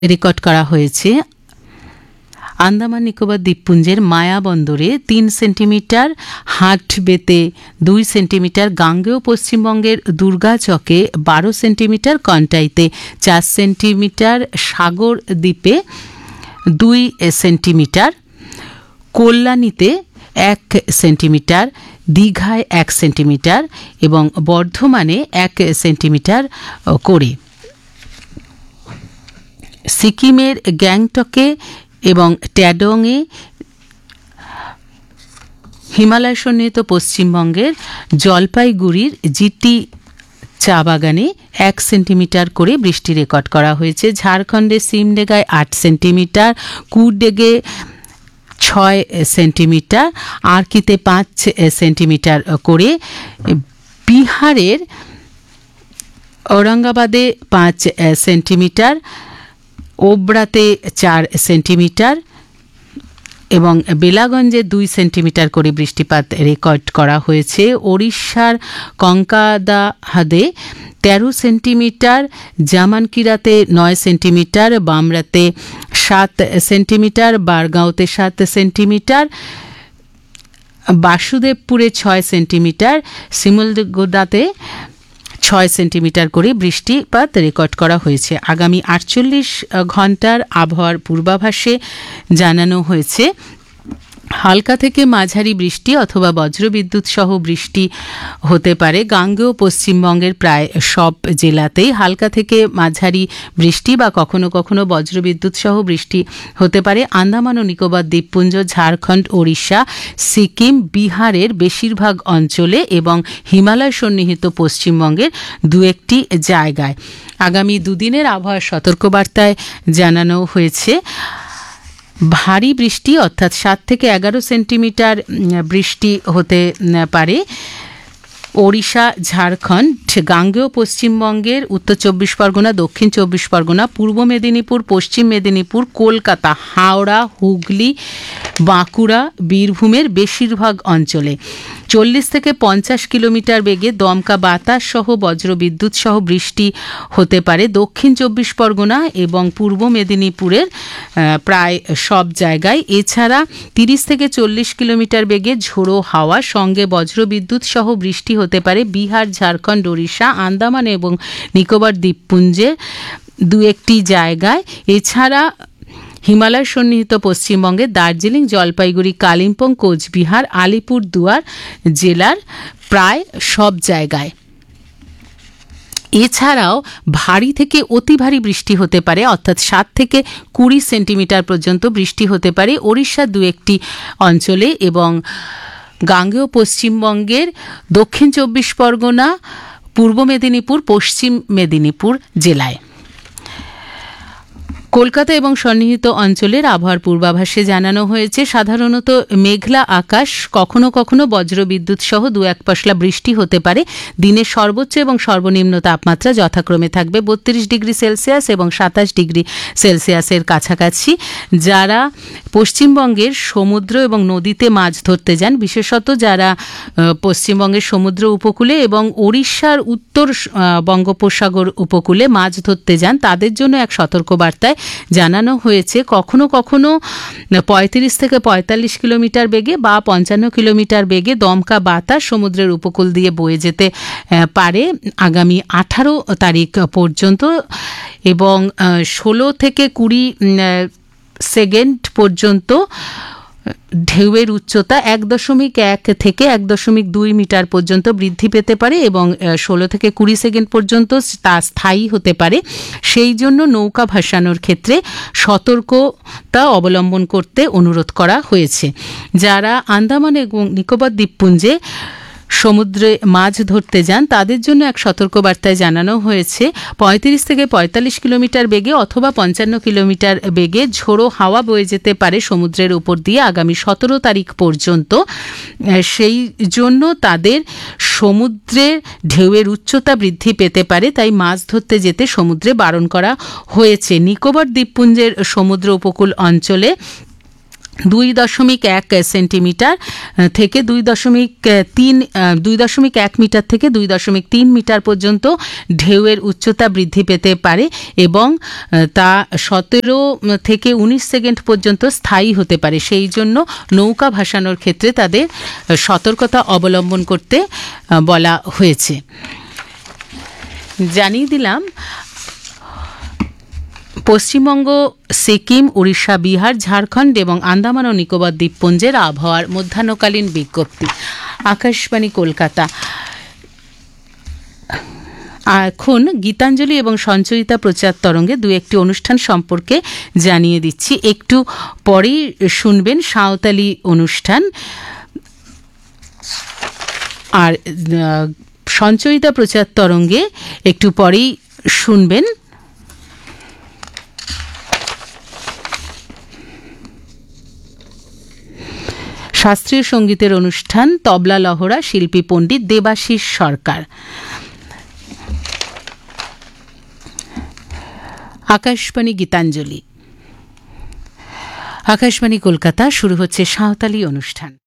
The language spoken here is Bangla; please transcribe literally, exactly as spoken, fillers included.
রেকর্ড করা হয়েছে আন্দামান নিকোবর দ্বীপপুঞ্জের মায়াবন্দরে তিন সেন্টিমিটার, হাটবেতে দুই সেন্টিমিটার, গাঙ্গেয় পশ্চিমবঙ্গের দুর্গাচকে বারো সেন্টিমিটার, কন্টাইতে চার সেন্টিমিটার, সাগর দ্বীপে দুই সেন্টিমিটার, কল্যাণীতে এক সেন্টিমিটার, দীঘায় এক সেন্টিমিটার এবং বর্ধমানে এক সেন্টিমিটার করে। সিকিমের গ্যাংটকে এবং ট্যাডংয়ে, হিমালয় সন্নিহিত পশ্চিমবঙ্গের জলপাইগুড়ির জিটি চা বাগানে এক সেন্টিমিটার করে বৃষ্টি রেকর্ড করা হয়েছে। ঝাড়খণ্ডের সিমডেগায় আট সেন্টিমিটার, কুডেগে ছয় সেন্টিমিটার, আরকিতে পাঁচ সেন্টিমিটার করে, বিহারের ঔরঙ্গাবাদে পাঁচ সেন্টিমিটার, ওবরাতে চার সেন্টিমিটার এবং বেলাগঞ্জে দুই সেন্টিমিটার করে বৃষ্টিপাত রেকর্ড করা হয়েছে। ওড়িশার কঙ্কাদাহাদে তেরো সেন্টিমিটার, জামানকিরাতে নয় সেন্টিমিটার, বামরাতে সাত সেন্টিমিটার, বারগাঁওতে সাত সেন্টিমিটার, বাসুদেবপুরে ছয় সেন্টিমিটার, শিমুলগুদাতে ছয় সেন্টিমিটার করে বৃষ্টিপাত রেকর্ড করা হয়েছে। আগামী আটচল্লিশ ঘন্টার আবহাওয়ার পূর্বাভাসে জানানো হয়েছে হালকা থেকে মাঝারি বৃষ্টি অথবা বজ্রবিদ্যুৎ সহ বৃষ্টি হতে পারে। গাঙ্গেয় পশ্চিমবঙ্গের প্রায় সব জেলাতেই হালকা থেকে মাঝারি বৃষ্টি বা কখনো কখনো বজ্রবিদ্যুৎ সহ বৃষ্টি হতে পারে। আন্দামান ও নিকোবর দ্বীপপুঞ্জ, ঝাড়খণ্ড, ওড়িশা, সিকিম, বিহারের বেশিরভাগ অঞ্চলে এবং হিমালয় সন্নিহিত পশ্চিমবঙ্গের দু একটি জায়গায়। আগামী দুদিনের আবহাওয়ার সতর্কবার্তায় জানানো হয়েছে ভারী বৃষ্টি অর্থাৎ সাত থেকে এগারো সেন্টিমিটার বৃষ্টি হতে পারে। ওড়িশা, ঝাড়খণ্ড, গাঙ্গেয় পশ্চিমবঙ্গের উত্তর চব্বিশ পরগনা, দক্ষিণ চব্বিশ পরগনা, পূর্ব মেদিনীপুর, পশ্চিম মেদিনীপুর, কলকাতা, হাওড়া, হুগলি, বাঁকুড়া, বীরভূমের বেশিরভাগ অঞ্চলে চল্লিশ থেকে পঞ্চাশ কিলোমিটার বেগে দমকা বাতাস সহ বজ্রবিদ্যুৎ সহ বৃষ্টি হতে পারে। দক্ষিণ চব্বিশ পরগনা এবং পূর্ব মেদিনীপুরের প্রায় সব জায়গায়। এছাড়া তিরিশ থেকে চল্লিশ কিলোমিটার বেগে ঝোড়ো হাওয়া সঙ্গে বজ্রবিদ্যুৎ সহ বৃষ্টি হতে পারে বিহার, ঝাড়খণ্ড, ওড়িশা, আন্দামান এবং নিকোবর দ্বীপপুঞ্জের দু একটি জায়গায়। এছাড়া হিমালয় সন্নিহিত পশ্চিমবঙ্গের দার্জিলিং, জলপাইগুড়ি, কালিম্পং, কোচবিহার, আলিপুরদুয়ার জেলার প্রায় সব জায়গায়। এছাড়াও ভারী থেকে অতি ভারী বৃষ্টি হতে পারে অর্থাৎ সাত থেকে কুড়ি সেন্টিমিটার পর্যন্ত বৃষ্টি হতে পারে ওড়িশার দু একটি অঞ্চলে এবং গাঙ্গেয় পশ্চিমবঙ্গের দক্ষিণ চব্বিশ পরগনা, পূর্ব মেদিনীপুর, পশ্চিম মেদিনীপুর জেলায়। কলকাতা এবং সন্নিহিত অঞ্চলের আবহাওয়ার পূর্বাভাসে জানানো হয়েছে সাধারণত মেঘলা আকাশ, কখনো কখনো বজ্রবিদ্যুৎ সহ দু এক পশলা বৃষ্টি হতে পারে। দিনের সর্বোচ্চ এবং সর্বনিম্ন তাপমাত্রা যথাক্রমে থাকবে বত্রিশ ডিগ্রি সেলসিয়াস এবং সাতাশ ডিগ্রি সেলসিয়াসের কাছাকাছি। যারা পশ্চিমবঙ্গের সমুদ্র এবং নদীতে মাছ ধরতে যান, বিশেষত যারা পশ্চিমবঙ্গের সমুদ্র উপকূলে এবং ওড়িশার উত্তর বঙ্গোপসাগর উপকূলে মাছ ধরতে যান, তাদের জন্য এক সতর্কবার্তায় জানানো হয়েছে কখনো কখনো পঁয়ত্রিশ থেকে পঁয়তাল্লিশ কিলোমিটার বেগে বা পঞ্চান্ন কিলোমিটার বেগে দমকা বাতাস সমুদ্রের উপকূল দিয়ে বয়ে যেতে পারে আগামী আঠারো তারিখ পর্যন্ত এবং ষোলো থেকে কুড়ি সেকেন্ড পর্যন্ত ঢেউয়ের উচ্চতা এক দশমিক এক থেকে এক দশমিক দুই মিটার পর্যন্ত বৃদ্ধি পেতে পারে এবং ষোলো থেকে কুড়ি সেকেন্ড পর্যন্ত তা স্থায়ী হতে পারে। সেই জন্য নৌকা ভাসানোর ক্ষেত্রে সতর্কতা অবলম্বন করতে অনুরোধ করা হয়েছে। যারা আন্দামান এবং নিকোবর দ্বীপপুঞ্জে সমুদ্রে মাছ ধরতে যান, তাদের জন্য এক সতর্কবার্তায় জানানো হয়েছে পঁয়ত্রিশ থেকে পঁয়তাল্লিশ কিলোমিটার বেগে অথবা পঞ্চান্ন কিলোমিটার বেগে ঝোড়ো হাওয়া বয়ে যেতে পারে সমুদ্রের উপর দিয়ে আগামী সতেরো তারিখ পর্যন্ত। সেই জন্য তাদের সমুদ্রের ঢেউয়ের উচ্চতা বৃদ্ধি পেতে পারে, তাই মাছ ধরতে যেতে সমুদ্রে বারণ করা হয়েছে। নিকোবর দ্বীপপুঞ্জের সমুদ্র উপকূল অঞ্চলে দুই দশমিক এক সেন্টিমিটার থেকে দুই দশমিক তিন দুই দশমিক এক মিটার থেকে দুই দশমিক তিন মিটার পর্যন্ত ঢেউয়ের উচ্চতা বৃদ্ধি পেতে পারে এবং তা সতেরো থেকে উনিশ সেকেন্ড পর্যন্ত স্থায়ী হতে পারে। সেই জন্য নৌকা ভাসানোর ক্ষেত্রে তাদের সতর্কতা অবলম্বন করতে বলা হয়েছে। জানিয়ে দিলাম পশ্চিমবঙ্গ, সিকিম, উড়িষ্যা, বিহার, ঝাড়খণ্ড এবং আন্দামান ও নিকোবর দ্বীপপুঞ্জের আবহাওয়ার মধ্যাহ্নকালীন বিজ্ঞপ্তি। আকাশবাণী কলকাতা। এখন গীতাঞ্জলি এবং সঞ্চয়িতা প্রচার তরঙ্গে দু একটি অনুষ্ঠান সম্পর্কে জানিয়ে দিচ্ছি। একটু পরেই শুনবেন সাঁওতালি অনুষ্ঠান, আর সঞ্চয়িতা প্রচার তরঙ্গে একটু পরেই শুনবেন শাস্ত্রীয় সঙ্গীতের অনুষ্ঠান, তবলা লহরা, শিল্পী পণ্ডিত দেবাশিস সরকার। আকাশবাণী গীতাঞ্জলি। আকাশবাণী কলকাতা। শুরু হচ্ছে সাঁওতালি অনুষ্ঠান।